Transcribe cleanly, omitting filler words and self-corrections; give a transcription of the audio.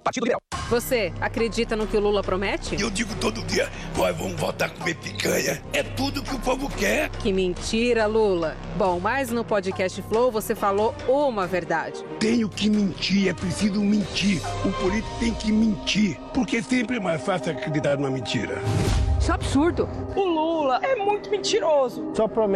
Partido Liberal. Você acredita no que o Lula promete? Eu digo todo dia, nós vamos voltar a comer picanha. É tudo que o povo quer. Que mentira, Lula. Bom, mas no podcast Flow você falou uma verdade. Tenho que mentir, é preciso mentir. O político tem que mentir, porque sempre é mais fácil acreditar numa mentira. Isso é absurdo. O Lula é muito mentiroso. Só promete.